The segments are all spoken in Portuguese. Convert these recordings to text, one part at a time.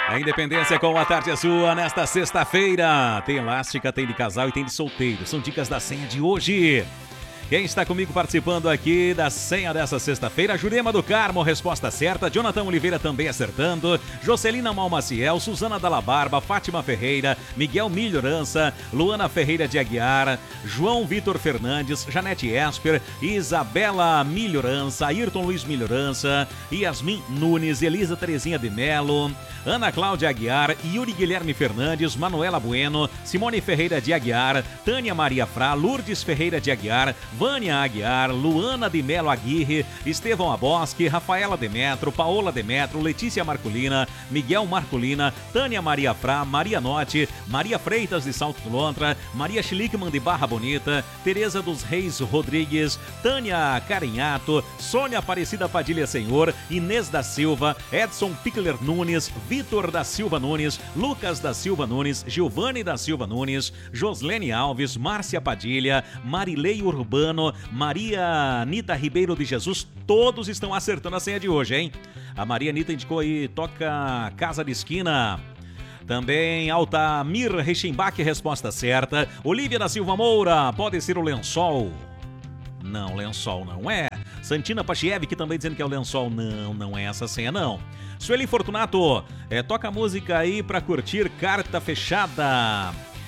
A Independência com a tarde é sua nesta sexta-feira. Tem elástica, tem de casal e tem de solteiro. São dicas da senha de hoje. Quem está comigo participando aqui da senha dessa sexta-feira? Jurema do Carmo, resposta certa. Jonathan Oliveira também acertando. Jocelina Malmaciel, Suzana Dalla Barba, Fátima Ferreira, Miguel Melhorança, Luana Ferreira de Aguiar, João Vitor Fernandes, Janete Esper, Isabela Melhorança, Ayrton Luiz Melhorança, Yasmin Nunes, Elisa Terezinha de Melo, Ana Cláudia Aguiar, Yuri Guilherme Fernandes, Manuela Bueno, Simone Ferreira de Aguiar, Tânia Maria Frá, Lourdes Ferreira de Aguiar, Vânia Aguiar, Luana de Melo Aguirre, Estevão Abosque, Rafaela Demetro, Paola Demetro, Letícia Marculina, Miguel Marculina, Tânia Maria Frá, Maria Notti, Maria Freitas de Salto do Lontra, Maria Schlickman de Barra Bonita, Tereza dos Reis Rodrigues, Tânia Carinhato, Sônia Aparecida Padilha Senhor, Inês da Silva, Edson Pickler Nunes, Vitor da Silva Nunes, Lucas da Silva Nunes, Giovanni da Silva Nunes, Joslene Alves, Márcia Padilha, Marilei Urbano, Maria Anitta Ribeiro de Jesus, todos estão acertando a senha de hoje, hein? A Maria Anitta indicou aí, toca Casa de Esquina. Também Altamir Rechimbach, resposta certa. Olívia da Silva Moura, pode ser o lençol. Não, lençol não é. Santina Pachiev, que também dizendo que é o lençol. Não, não é essa senha, não. Sueli Fortunato, toca a música aí pra curtir Carta Fechada.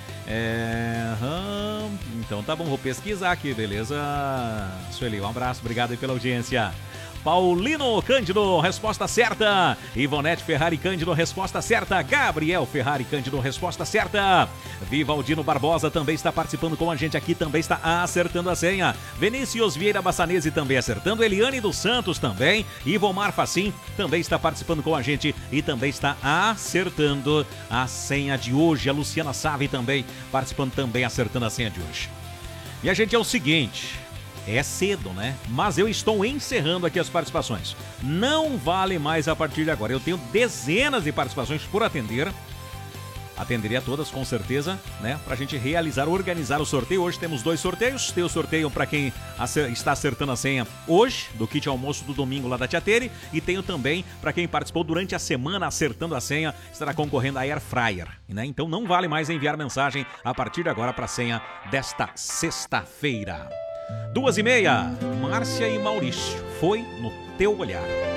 Então tá bom, vou pesquisar aqui, beleza? Sueli, um abraço, obrigado aí pela audiência. Paulino Cândido, resposta certa. Ivonete Ferrari Cândido, resposta certa. Gabriel Ferrari Cândido, resposta certa. Vivaldino Barbosa também está participando com a gente aqui, também está acertando a senha. Vinícius Vieira Bassanese também acertando. Eliane dos Santos também. Ivomar Facim também está participando com a gente e também está acertando a senha de hoje. A Luciana Save também participando, também acertando a senha de hoje. E a gente é o seguinte... É cedo, né? Mas eu estou encerrando aqui as participações. Não vale mais a partir de agora. Eu tenho dezenas de participações por atender. Atenderia todas, com certeza, né? Pra gente realizar, organizar o sorteio. Hoje temos 2 sorteios. Tem o sorteio para quem está acertando a senha hoje, do kit almoço do domingo lá da Tia Tere. E tenho também para quem participou durante a semana acertando a senha, estará concorrendo a Air Fryer, né? Então não vale mais enviar mensagem a partir de agora para a senha desta sexta-feira. 2h30, Márcia e Maurício, foi no teu olhar.